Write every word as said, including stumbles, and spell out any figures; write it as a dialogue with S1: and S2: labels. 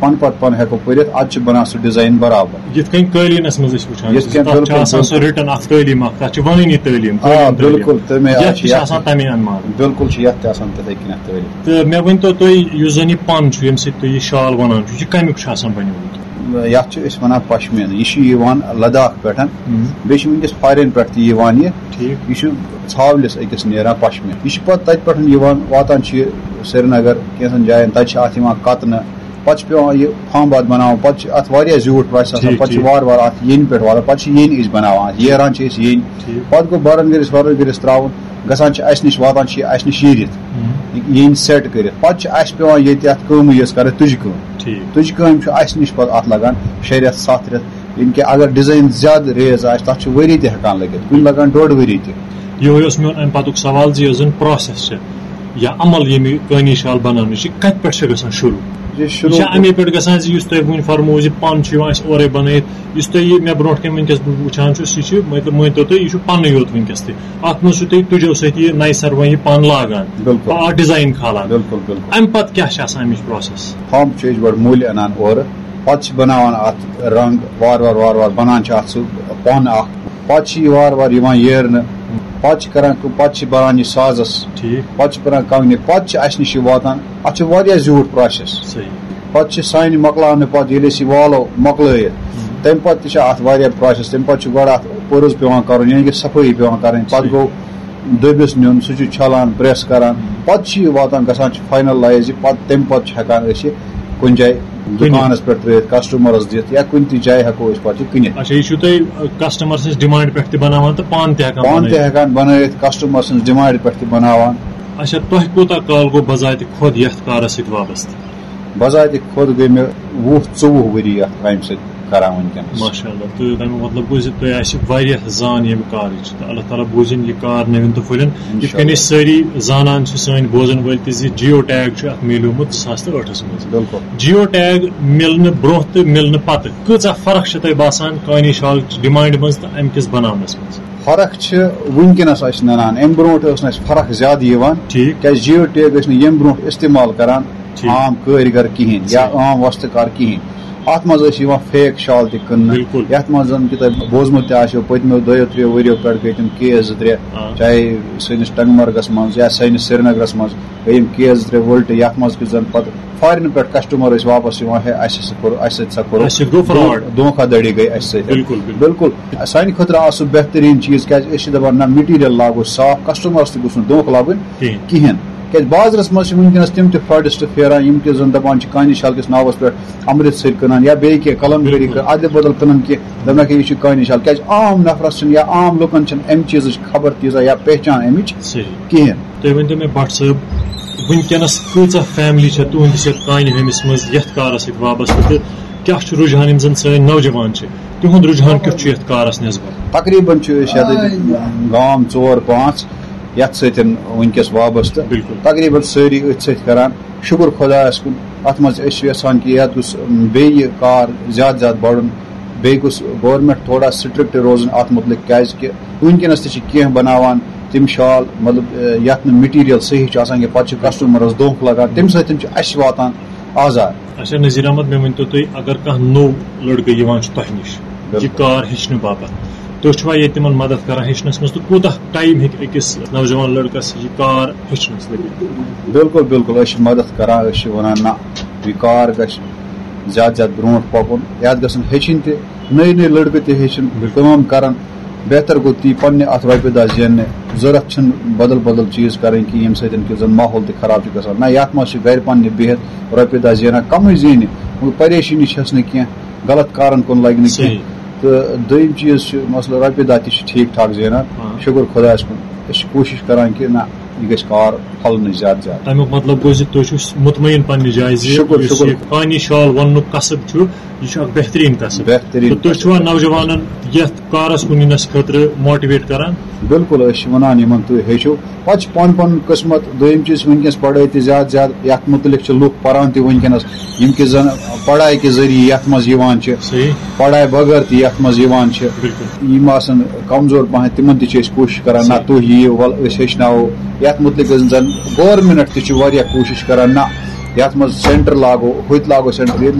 S1: پن پتہ پن ہیکو پٔرِتھ ادٕ چھُ بنان سُہ ڈِزاین برابر
S2: یِتھ کٔنۍ قٲلیٖنس منٛز أسۍ وٕچھان تتھ چھِ آسان سۄ رِٹن اکھ تعلیٖم اکھ تتھ چھِ ونٲنی تعلیٖم
S1: بالکل
S2: یتھ تہِ چھِ آسان تمے انمانہٕ
S1: بالکل چھِ یتھ تہِ آسان تِتھے کٔنٮ۪تھ تعلیٖم.
S2: تہٕ مےٚ ؤنۍتو تُہۍ یُس زن یہِ پن چھُ ییٚمہِ سۭتۍ تُہۍ یہِ شال ونان چھُ یہِ کمیُک چھُ آسان بنیومُت؟
S1: یتھ چھِ أسۍ ونان پشمیٖن. یہِ چھُ یِوان لداخ پٮ۪ٹھ بیٚیہِ چھُ وٕنکیٚس فارین پٮ۪ٹھ تہِ یِوان یہِ یہِ چھُ ژھاولِس أکِس نیران پشمیٖن. یہِ چھُ پتہٕ تتہِ پٮ۪ٹھ یِوان واتان چھُ یہِ سرینگر کینٛژن جاین تتہِ چھِ اتھ یِوان کتنہٕ پتہٕ چھُ پیوان یہِ فمباد بناوُن پتہٕ چھُ اتھ واریاہ زیوٗٹھ پرٛاسٮ۪س آسان پتہٕ چھُ وارٕ وارٕ اتھ یینہِ پٮ۪ٹھ واتان پتہٕ چھِ یینہِ أسۍ بناوان اتھ ییران چھِ أسۍ یینہِ پتہٕ گوٚو برن گٔرِس ورن گٔرِس تراوُن گژھان چھِ اسہِ نِش واتان چھِ یہِ اسہِ نِش شیٖرِتھ یینہِ سیٹ کٔرِتھ پتہٕ چھِ اسہِ پیوان ییٚتہِ اتھ کٲمٕے یٲژ کرٕنۍ تُجہِ کٲم. تُجہِ کٲم چھُ اسہِ نِش پتہٕ اتھ لگان شےٚ رٮ۪تھ سَتھ رٮ۪تھ ییٚمہِ کہِ اگر ڈِزاین زیادٕ ریز آسہِ تتھ چھُ ؤری تہِ ہٮ۪کان لٔگِتھ کُنہِ لگان ڈۄڈ ؤری تہِ.
S2: یِہوے اوس میون امہِ پتُک سوال زِ یۄس زن پروسیس چھِ یا عمل ییٚمہِ کٲنی شال بناونٕچ یہِ کتہِ پٮ۪ٹھ چھِ گژھان شروٗع؟ یہِ چھِ امی پٮ۪ٹھ گژھان زِ یُس تۄہہِ وُنہِ فرموو زِ پن چھُ یِوان اَسہِ اورے بنٲیِتھ یُس تۄہہِ یہِ مےٚ برونٛٹھ کَنہِ وٕنکیٚس بہٕ وٕچھان چھُس یہِ چھُ مطلب مٲنۍتو تُہۍ یہِ چھُ پنٕے یوت وٕنکیٚس تہِ اتھ منٛز چھُو تُہۍ تُجو سۭتۍ یہِ نَیہِ سر وۄنۍ یہِ پن لاگان اتھ ڈِزاین کھالان.
S1: بالکل بالکل.
S2: امہِ پتہٕ کیاہ چھِ آسان امِچ پروسیس؟
S1: فمب چھِ أسۍ گۄڈٕ مٔلۍ انان اورٕ پتہٕ چھِ بناوان اتھ رنگ وارٕ وارٕ وارٕ وارٕ بنان چھِ اتھ سُہ پن اکھ پتہٕ چھِ یہِ وارٕ وارٕ یِوان ییرنہٕ پتہٕ چھِ کران پتہٕ چھِ بنان یہِ سازس پتہٕ چھِ کران کنگنہِ پتہٕ چھِ اسہِ نِش یہِ واتان اتھ چھِ واریاہ زیوٗٹھ پروسیس پتہٕ چھِ سانہِ مۄکلاونہٕ پتہٕ ییٚلہِ أسۍ یہِ والو مۄکلٲیِتھ تمہِ پتہٕ تہِ چھِ اتھ واریاہ پروسیس. تمہِ پتہٕ چھُ گۄڈٕ اتھ پٔرٕز پیوان کرُن یعنی کہِ صفٲیی پیوان کرٕنۍ پتہٕ گوٚو دٔبِس نیُن سُہ چھُ چھلان پریس کران پتہٕ چھِ یہِ واتان گژھان چھُ فاینلایز یہِ پتہٕ تمہِ پتہٕ چھِ ہٮ۪کان أسۍ یہِ کُنہِ جایہِ دُکانس پٮ۪ٹھ ترٲوِتھ کسٹمرس دِتھ یا کُنہِ تہِ جایہِ ہٮ۪کو أسۍ پتہٕ یہِ کٕنِتھ.
S2: اچھا یہِ چھُو تُہۍ کسٹمر سٕنٛز ڈِمانڈ پٮ۪ٹھ تہِ بناوان تہٕ پانہٕ تہِ ہٮ۪کان
S1: پانہٕ تہِ ہٮ۪کان بنٲوِتھ کسٹمر سٕنٛز ڈِمانڈ پٮ۪ٹھ تہِ بناوان.
S2: اچھا تۄہہِ کوٗتاہ کال گوٚو بذاتہِ خۄد یتھ کارس سۭتۍ وابستہٕ؟
S1: بذاتہِ خۄد گٔے مےٚ وُہ ژوٚوُہ ؤری یتھ کامہِ سۭتۍ کران وٕنکیٚنس.
S2: ماشاء اللہ. تہٕ تمیُک مطلب گوٚو زِ تۄہہِ آسہِ واریاہ زان ییٚمہِ کارٕچ تہٕ اللہ تعالیٰ بوٗزِنۍ یہِ کار نٔوِن تہٕ پھٔلِن. یِتھ کٔنۍ أسۍ سٲری زانان چھِ سٲنۍ بوزن وٲلۍ تہِ زِ جیو ٹیگ چھُ اتھ میلیومُت زٕ ساس تہٕ ٲٹھس منٛز.
S1: بالکل.
S2: جیو ٹیگ مِلنہٕ برونٛہہ تہٕ مِلنہٕ پتہٕ کۭژاہ فرق چھِ تۄہہِ باسان کٲنی شالچہِ ڈِمانڈِ منٛز تہٕ امہِ کِس بناونس منٛز؟
S1: فرق چھِ وٕنکیٚنس اَسہِ ننان اَمہِ برونٛٹھ ٲس نہٕ اَسہِ فرق زیادٕ یِوان کیازِ جیو ٹیگ ٲسۍ نہٕ ییٚمہِ برونٛٹھ استعمال کران عام کٲرۍگر کِہینۍ یا عام وۄستہٕ کِہینۍ. اتھ منٛز ٲسۍ یِوان فیک شال تہِ کٕننہٕ یتھ منٛز زن کہِ تۄہہِ بوٗزمُت تہِ آسیو پٔتمیو دۄیو ترٛیو ؤرِیو پٮ۪ٹھ گٔے تِم کیس زٕ ترٛےٚ چاہے سٲنِس ٹنگمرگس منٛز یا سٲنِس سرینگرس منٛز گٔے یِم کیس زٕ ترٛےٚ وٕلٹہٕ یتھ منٛز کہِ زن پتہٕ فارین پٮ۪ٹھ کسٹمر ٲسۍ واپس یِوان ہے اسہِ ہسا کوٚر اسہِ سۭتۍ ہسا کوٚر دھوکھا دٔڑی گٔے اسہِ سۭتۍ. بالکل سانہِ خٲطرٕ آو سُہ بہتریٖن چیٖز کیازِ أسۍ چھِ دپان نہ میٹیٖریل لاگو صاف کسٹمرس تہِ گوٚژھ نہٕ دھوکہٕ لگُن کِہینۍ کیازِ بازرس منٛز چھِ وٕنکیٚنس تِم تہِ فراڈسٹ پھیران یِم کہِ زن دپان چھِ کانی شال کِس ناوس پٮ۪ٹھ امرتسر کٕنان یا بیٚیہِ کینٛہہ کلمکٲری ادلہِ بدل کٕنان کینٛہہ دپان یہِ چھُ کانی شال کیازِ عام نفرس چھِنہٕ یا عام لُکن چھِنہٕ امہِ چیٖزٕچ خبر تیٖژاہ یا پہچان امِچ کِہینۍ.
S2: تُہۍ ؤنۍتو مےٚ بٹ صٲب وٕنکیٚنس کۭژاہ فیملی چھےٚ تُہنٛدِس یتھ کانہِ ہُمِس منٛز یتھ کارس سۭتۍ وابستہٕ تہٕ کیاہ چھُ رُجحان یِم زن سٲنۍ نوجوان چھِ تِہُنٛد رُجحان کیُتھ چھُ یتھ کارس نسبت؟
S1: تقریٖباً چھِ أسۍ ییٚتہِ گام ژور پانٛژھ یتھ سۭتۍ وٕنکیٚس وابستہٕ تقریٖباً سٲری أتھۍ سۭتۍ کران. شُکُر خۄدایس کُن اتھ منٛز أسۍ چھِ یژھان کہِ یتھ گوٚژھ بیٚیہِ کار زیادٕ زیادٕ بڑُن بیٚیہِ گوٚژھ گورمینٹ تھوڑا سٹرکٹ روزُن اتھ مُتعلق کیازِ کہِ وٕنکیٚنس تہِ چھِ کینٛہہ بناوان تِم شال مطلب یتھ نہٕ میٹیٖریل صحیح چھُ آسان کینٛہہ پتہٕ چھُ کسٹمرس دھوکہٕ لگان تمہِ سۭتۍ چھُ اسہِ واتان آزار.
S2: اچھا نذیر احمد مےٚ ؤنۍتو تُہۍ اگر کانٛہہ نوٚو لڑکہٕ یِوان چھُ تۄہہِ نِش یہِ کار ہیٚچھنہٕ باپتھ تُہۍ چھُوا ییٚتہِ تِمن مدد کران ہیٚچھنس منٛز تہٕ کوٗتاہ ٹایم ہیٚکہِ أکِس نوجوان لڑکس یہِ کار ہیٚچھنس لٔگِتھ؟
S1: بالکل بالکل أسۍ چھِ مدد کران أسۍ چھِ ونان نہ یہِ کار گژھِ زیادٕ زیادٕ برونٛٹھ پکُن یتھ گژھن ہیٚچھِنۍ تہِ نٔے نٔے لڑکہٕ تہِ ہیٚچھِنۍ کٲم کران بہتر گوٚو تی پننہِ اتھ رۄپیہِ دہ زیننہِ ضروٗرت چھنہٕ بدل بدل چیٖز کرٕنۍ کینٛہہ ییٚمہِ سۭتۍ کہِ زن ماحول تہِ خراب چھُ گژھان نہ یتھ منٛز چھِ گرِ پننہِ بِہِتھ رۄپیہِ دہ زینان کمٕے زینہِ پریشٲنی چھس نہٕ کینٛہہ غلط کارن کُن لگہِ نہٕ کینٛہہ تہٕ دوٚیِم چیٖز چھُ مسلہٕ رۄپیہِ دہ تہِ چھِ ٹھیٖک ٹھاک زینان شُکُر خۄدایس کُن أسۍ چھِ کوٗشش کران کہِ نہ یہِ گژھِ کار پھلنٕچ زیادٕ زیادٕ.
S2: تمیُک مطلب گوٚو زِ تُہۍ چھِو مطمعین پننہِ جایہِ زِ یُس یہِ کانی شال وننُک قصب چھُ یہِ چھُ اکھ بہتریٖن قصب بہتریٖن. تُہۍ چھِوا نوجوانن یتھ کارس کُن یِنس خٲطرٕ ماٹِویٹ کران؟
S1: بالکل أسۍ چھِ ونان یِمن تُہۍ ہیٚچھِو پتہٕ چھُ پن پنُن قٕسمت. دوٚیِم چیٖز چھِ وٕنکیٚنس پڑٲے تہِ زیادٕ زیادٕ یتھ مُتعلق چھِ لُکھ پران تہِ وٕنکیٚنس یِم کہِ زن پڑاے کہِ ذٔریعہٕ یتھ منٛز یِوان چھِ پڑاے بغٲر تہِ یتھ منٛز یِوان چھِ یِم آسان کمزور پہن تِمن تہِ چھِ أسۍ کوٗشش کران نہ تُہۍ یِیِو ول أسۍ ہیٚچھناوو. یتھ مُتعلق زن گورمینٹ تہِ چھُ واریاہ کوٗشش کران نہ یتھ منٛز سینٹر لاگو ہُتہِ لاگو سینٹر ییٚتہِ